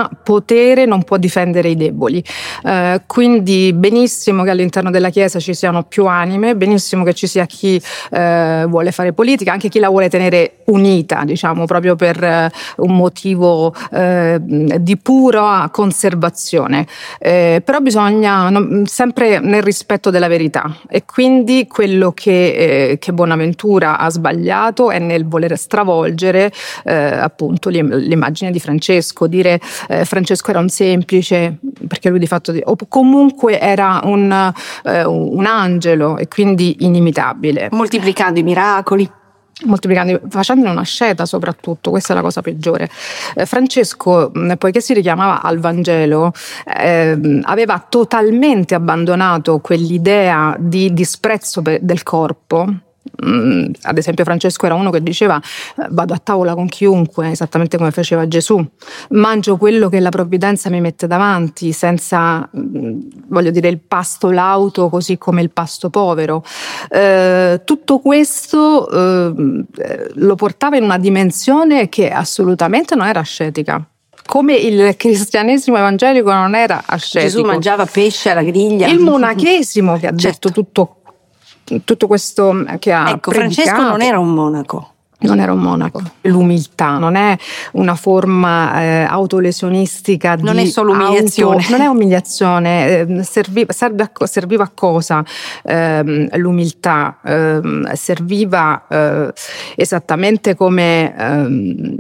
potere non può difendere i deboli. Quindi benissimo che all'interno della Chiesa ci siano più anime, benissimo che ci sia chi vuole fare politica, anche chi la vuole tenere unita, diciamo, proprio per un motivo di pura conservazione. Però bisogna sempre nel rispetto della verità, e quindi quello che Bonaventura ha sbagliato è nel voler stravolgere appunto l'immagine di Francesco, dire Francesco era un semplice, perché lui di fatto o comunque era un angelo e quindi inimitabile, moltiplicando i miracoli, facendone una sceta soprattutto. Questa è la cosa peggiore. Francesco, poiché si richiamava al Vangelo, aveva totalmente abbandonato quell'idea di disprezzo del corpo. Ad esempio Francesco era uno che diceva vado a tavola con chiunque, esattamente come faceva Gesù, mangio quello che la provvidenza mi mette davanti, senza, voglio dire, il pasto lauto così come il pasto povero. Tutto questo lo portava in una dimensione che assolutamente non era ascetica, come il cristianesimo evangelico non era ascetico. Gesù mangiava pesce alla griglia. Il monachesimo che ha detto tutto questo che ha Ecco, predicato. Francesco non era un monaco. Non era un monaco. L'umiltà non è una forma autolesionistica. Non è solo umiliazione. Non è umiliazione. Serviva a cosa? L'umiltà serviva esattamente come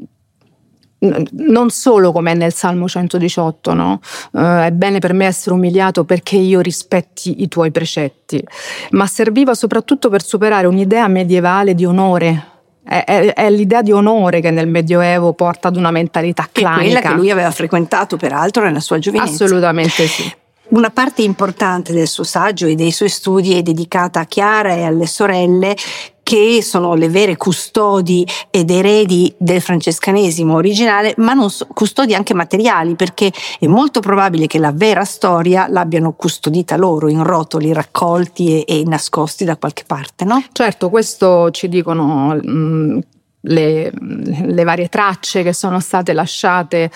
non solo come è nel Salmo 118, no? È bene per me essere umiliato perché io rispetti i tuoi precetti, ma serviva soprattutto per superare un'idea medievale di onore. È l'idea di onore che nel Medioevo porta ad una mentalità clanica. Quella che lui aveva frequentato peraltro nella sua giovinezza. Assolutamente sì. Una parte importante del suo saggio e dei suoi studi è dedicata a Chiara e alle sorelle, che sono le vere custodi ed eredi del francescanesimo originale, ma non custodi anche materiali, perché è molto probabile che la vera storia l'abbiano custodita loro in rotoli raccolti e nascosti da qualche parte, no? Certo, questo ci dicono le varie tracce che sono state lasciate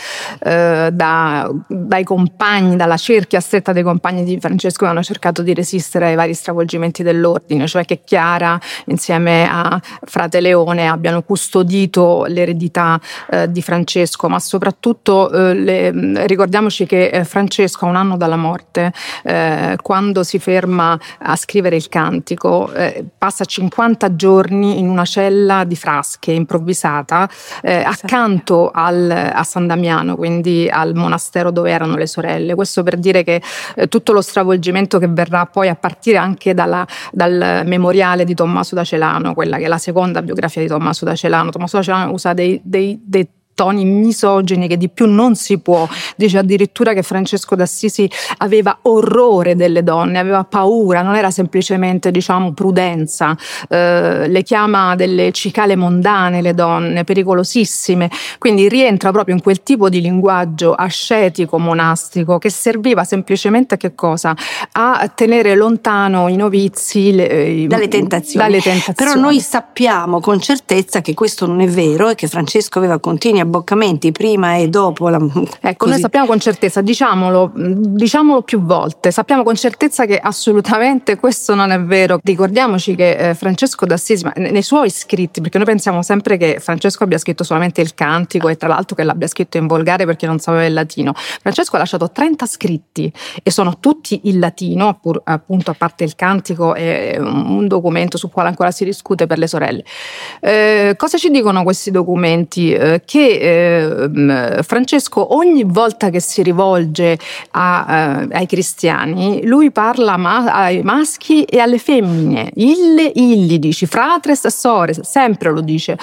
dai compagni, dalla cerchia stretta dei compagni di Francesco, che hanno cercato di resistere ai vari stravolgimenti dell'ordine, cioè che Chiara insieme a frate Leone abbiano custodito l'eredità di Francesco, ma soprattutto ricordiamoci che Francesco, a un anno dalla morte, quando si ferma a scrivere il cantico, passa 50 giorni in una cella di frasche improvvisata accanto a San Damiano, quindi al monastero dove erano le sorelle. Questo per dire che tutto lo stravolgimento che verrà poi a partire anche dal memoriale di Tommaso da Celano, quella che è la seconda biografia di Tommaso da Celano. Tommaso da Celano usa dei toni misogini che di più non si può. Dice addirittura che Francesco d'Assisi aveva orrore delle donne, aveva paura, non era semplicemente, diciamo, prudenza. Le chiama delle cicale mondane le donne, pericolosissime. Quindi rientra proprio in quel tipo di linguaggio ascetico, monastico, che serviva semplicemente a che cosa? A tenere lontano i novizi dalle tentazioni. Però noi sappiamo con certezza che questo non è vero e che Francesco aveva continui abboccamenti prima e dopo Ecco, noi sappiamo con certezza, diciamolo più volte, sappiamo con certezza che assolutamente questo non è vero. Ricordiamoci che Francesco d'Assisi, nei suoi scritti, perché noi pensiamo sempre che Francesco abbia scritto solamente il cantico e tra l'altro che l'abbia scritto in volgare perché non sapeva il latino. Francesco ha lasciato 30 scritti e sono tutti in latino, appunto, a parte il cantico e un documento sul quale ancora si discute per le sorelle. Cosa ci dicono questi documenti? Che Francesco, ogni volta che si rivolge ai cristiani, lui parla ai maschi e alle femmine. Illi dici, fratres, sores, sempre lo dice.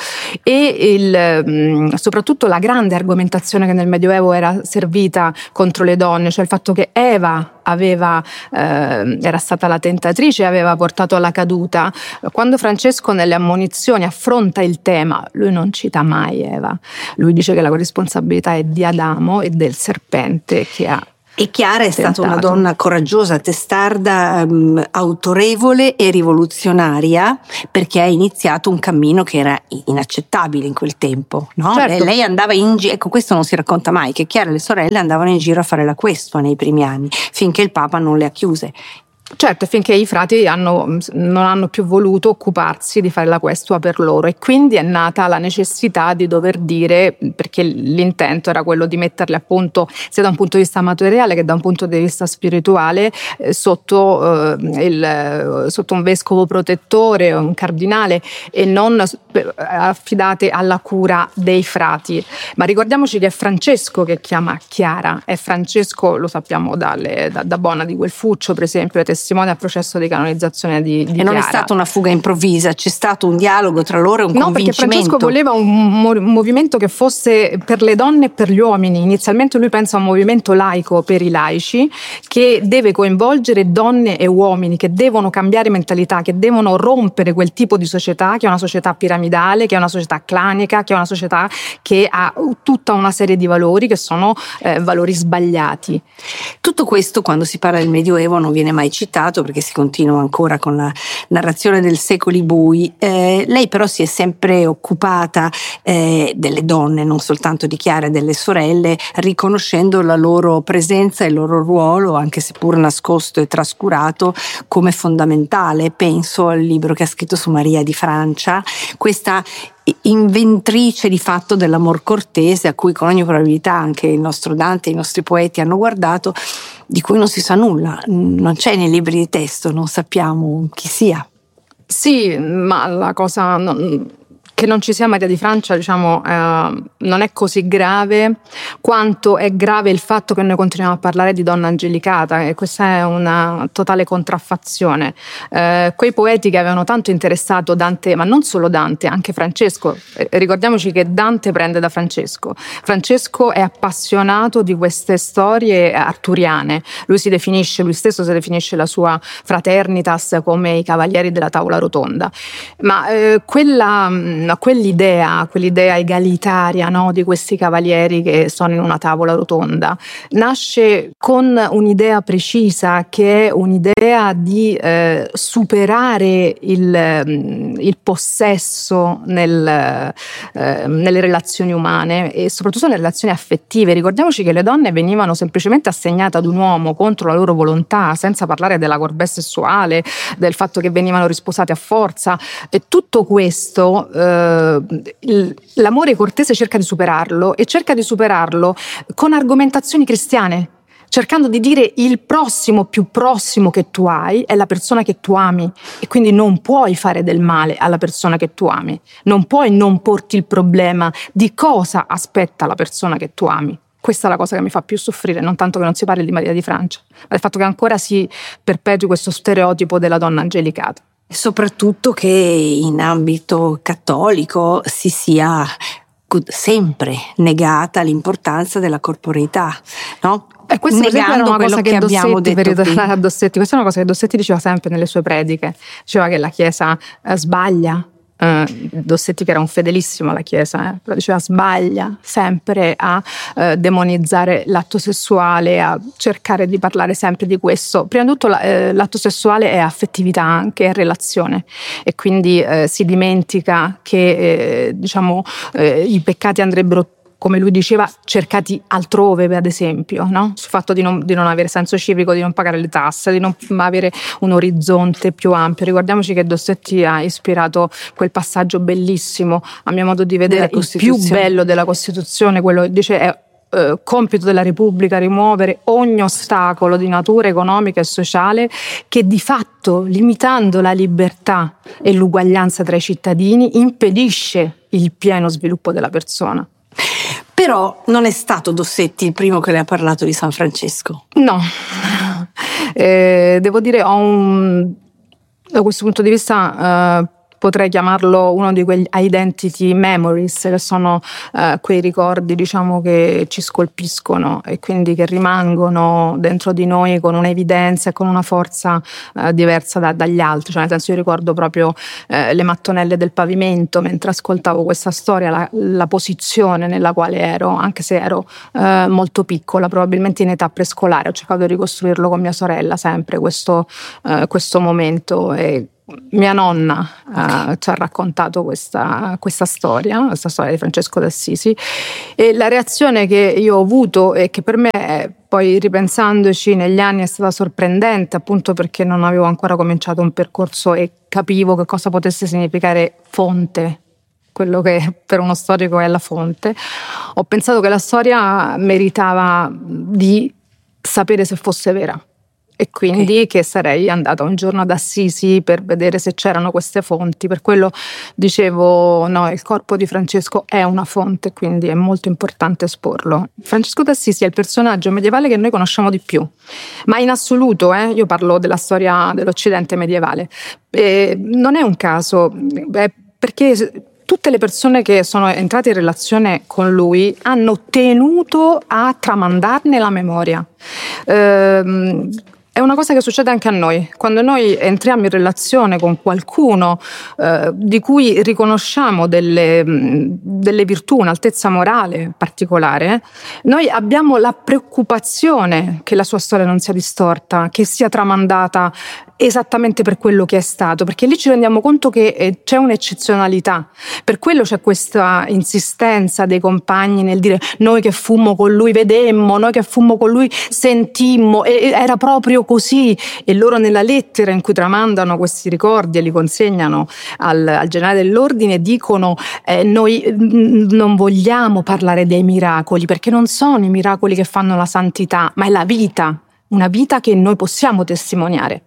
E soprattutto la grande argomentazione che nel Medioevo era servita contro le donne, cioè il fatto che Eva era stata la tentatrice e aveva portato alla caduta. Quando Francesco nelle ammonizioni affronta il tema, lui non cita mai Eva, lui dice che la responsabilità è di Adamo e del serpente che ha E Chiara è stata una donna coraggiosa, testarda, autorevole e rivoluzionaria, perché ha iniziato un cammino che era inaccettabile in quel tempo, no? Certo. Lei andava in giro, ecco, questo non si racconta mai, che Chiara e le sorelle andavano in giro a fare la questua nei primi anni, finché il Papa non le ha chiuse. Certo, finché i frati non hanno più voluto occuparsi di fare la questua per loro, e quindi è nata la necessità di dover dire, perché l'intento era quello di metterle a punto sia da un punto di vista materiale che da un punto di vista spirituale sotto un vescovo protettore, un cardinale, e non affidate alla cura dei frati. Ma ricordiamoci che è Francesco che chiama Chiara, è Francesco, lo sappiamo da Bona di Guelfuccio per esempio, le testimone al processo di canonizzazione di Chiara. E non è stata una fuga improvvisa, c'è stato un dialogo tra loro e un convincimento. No, perché Francesco voleva un movimento che fosse per le donne e per gli uomini. Inizialmente lui pensa a un movimento laico per i laici, che deve coinvolgere donne e uomini, che devono cambiare mentalità, che devono rompere quel tipo di società che è una società piramidale, che è una società clanica, che è una società che ha tutta una serie di valori che sono valori sbagliati. Tutto questo, quando si parla del Medioevo, non viene mai citato perché si continua ancora con la narrazione del secoli bui. Lei però si è sempre occupata delle donne, non soltanto di Chiara e delle sorelle, riconoscendo la loro presenza e il loro ruolo, anche seppur nascosto e trascurato, come fondamentale. Penso al libro che ha scritto su Maria di Francia, questa inventrice di fatto dell'amor cortese, a cui con ogni probabilità anche il nostro Dante e i nostri poeti hanno guardato, di cui non si sa nulla, non c'è nei libri di testo, non sappiamo chi sia. Sì, ma la cosa che non ci sia Maria di Francia, diciamo, non è così grave quanto è grave il fatto che noi continuiamo a parlare di donna angelicata, e questa è una totale contraffazione. Quei poeti che avevano tanto interessato Dante, ma non solo Dante, anche Francesco, ricordiamoci che Dante prende da Francesco. Francesco è appassionato di queste storie arturiane, lui stesso si definisce la sua fraternitas come i cavalieri della tavola rotonda, ma quell'idea egalitaria, no, di questi cavalieri che sono in una tavola rotonda nasce con un'idea precisa, che è un'idea di superare il possesso nelle relazioni umane e soprattutto nelle relazioni affettive. Ricordiamoci che le donne venivano semplicemente assegnate ad un uomo contro la loro volontà, senza parlare della corvée sessuale, del fatto che venivano risposate a forza, e tutto questo l'amore cortese cerca di superarlo, e cerca di superarlo con argomentazioni cristiane, cercando di dire: il prossimo più prossimo che tu hai è la persona che tu ami, e quindi non puoi fare del male alla persona che tu ami, non puoi non porti il problema di cosa aspetta la persona che tu ami. Questa è la cosa che mi fa più soffrire, non tanto che non si parli di Maria di Francia, ma il fatto che ancora si perpetui questo stereotipo della donna angelicata. E soprattutto che in ambito cattolico si sia sempre negata l'importanza della corporeità, no? E questa negando è una cosa che abbiamo detto per ritornare a Dossetti, questa è una cosa che Dossetti diceva sempre nelle sue prediche, diceva che la Chiesa sbaglia. Dossetti, che era un fedelissimo alla Chiesa, però diceva: sbaglia sempre a demonizzare l'atto sessuale, a cercare di parlare sempre di questo. Prima di tutto l'atto sessuale è affettività, anche è relazione, e quindi si dimentica che i peccati andrebbero, come lui diceva, cercati altrove, ad esempio, no? Sul fatto di non avere senso civico, di non pagare le tasse, di non avere un orizzonte più ampio. Ricordiamoci che Dossetti ha ispirato quel passaggio bellissimo, a mio modo di vedere, il più bello della Costituzione, quello che dice è compito della Repubblica rimuovere ogni ostacolo di natura economica e sociale che di fatto, limitando la libertà e l'uguaglianza tra i cittadini, impedisce il pieno sviluppo della persona. Però non è stato Dossetti il primo che le ha parlato di San Francesco. No, devo dire, da questo punto di vista potrei chiamarlo uno di quegli identity memories, che sono quei ricordi, diciamo, che ci scolpiscono e quindi che rimangono dentro di noi con un'evidenza e con una forza diversa dagli altri. Cioè, nel senso, io ricordo proprio le mattonelle del pavimento mentre ascoltavo questa storia, la posizione nella quale ero, anche se ero molto piccola, probabilmente in età prescolare. Ho cercato di ricostruirlo con mia sorella sempre questo momento, e mia nonna ci ha raccontato questa storia di Francesco d'Assisi, e la reazione che io ho avuto e che per me, poi ripensandoci negli anni, è stata sorprendente, appunto perché non avevo ancora cominciato un percorso e capivo che cosa potesse significare fonte, quello che per uno storico è la fonte. Ho pensato che la storia meritava di sapere se fosse vera, e quindi che sarei andata un giorno ad Assisi per vedere se c'erano queste fonti. Per quello dicevo, no, il corpo di Francesco è una fonte, quindi è molto importante esporlo. Francesco d'Assisi è il personaggio medievale che noi conosciamo di più, ma in assoluto, io parlo della storia dell'Occidente medievale. Non è un caso, perché tutte le persone che sono entrate in relazione con lui hanno tenuto a tramandarne la memoria. È una cosa che succede anche a noi. Quando noi entriamo in relazione con qualcuno di cui riconosciamo delle virtù, un'altezza morale particolare, noi abbiamo la preoccupazione che la sua storia non sia distorta, che sia tramandata esattamente per quello che è stato, perché lì ci rendiamo conto che c'è un'eccezionalità. Per quello c'è questa insistenza dei compagni nel dire: noi che fummo con lui vedemmo, noi che fummo con lui sentimmo, e era proprio così. E loro, nella lettera in cui tramandano questi ricordi e li consegnano al generale dell'ordine, dicono: noi non vogliamo parlare dei miracoli, perché non sono i miracoli che fanno la santità, ma è la vita, una vita che noi possiamo testimoniare.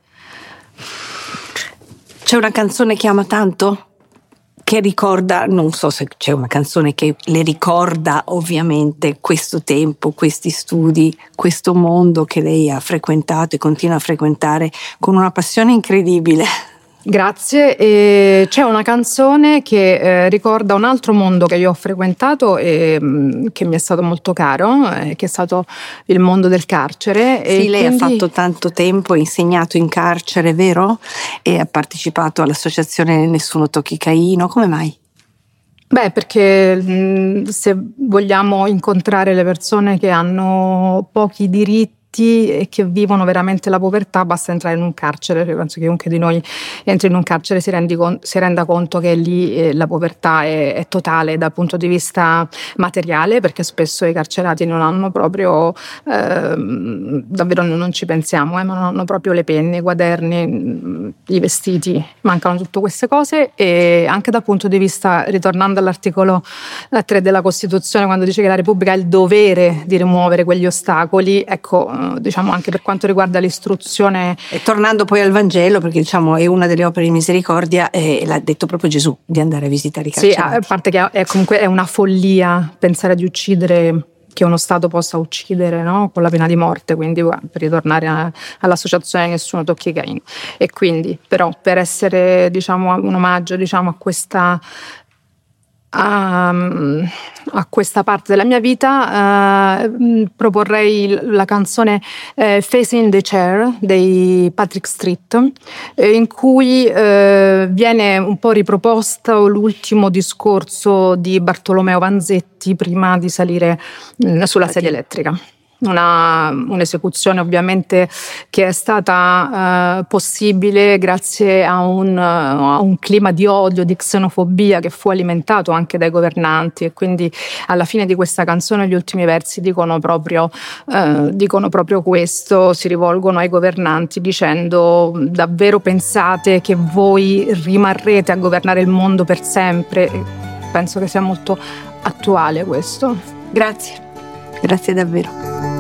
C'è una canzone che ama tanto? Che ricorda, non so se c'è una canzone che le ricorda ovviamente questo tempo, questi studi, questo mondo che lei ha frequentato e continua a frequentare con una passione incredibile. Grazie. E c'è una canzone che ricorda un altro mondo che io ho frequentato e che mi è stato molto caro, che è stato il mondo del carcere. Sì, e lei quindi... ha fatto tanto tempo, ha insegnato in carcere, vero? E ha partecipato all'associazione Nessuno Tocchi Caino. Come mai? Beh, perché se vogliamo incontrare le persone che hanno pochi diritti e che vivono veramente la povertà, basta entrare in un carcere. Io penso che chiunque di noi entri in un carcere si renda conto che lì la povertà è totale dal punto di vista materiale, perché spesso i carcerati non hanno proprio, davvero non ci pensiamo, ma non hanno proprio le penne, i quaderni, i vestiti, mancano tutte queste cose. E anche dal punto di vista, ritornando all'articolo 3 della Costituzione, quando dice che la Repubblica ha il dovere di rimuovere quegli ostacoli, ecco, diciamo anche per quanto riguarda l'istruzione. E tornando poi al Vangelo, perché diciamo è una delle opere di misericordia, l'ha detto proprio Gesù, di andare a visitare i carcerati. Sì, a parte che comunque è una follia pensare di uccidere, che uno Stato possa uccidere, no? Con la pena di morte, quindi per ritornare all'associazione Nessuno Tocchi Caino. E quindi, però, per essere, diciamo, un omaggio, diciamo, a questa parte della mia vita, proporrei la canzone Facing the Chair dei Patrick Street, in cui viene un po' riproposto l'ultimo discorso di Bartolomeo Vanzetti prima di salire sulla sedia elettrica. Un'esecuzione ovviamente che è stata possibile grazie a un clima di odio, di xenofobia che fu alimentato anche dai governanti, e quindi alla fine di questa canzone gli ultimi versi dicono proprio questo, si rivolgono ai governanti dicendo: davvero pensate che voi rimarrete a governare il mondo per sempre? E penso che sia molto attuale questo. Grazie davvero.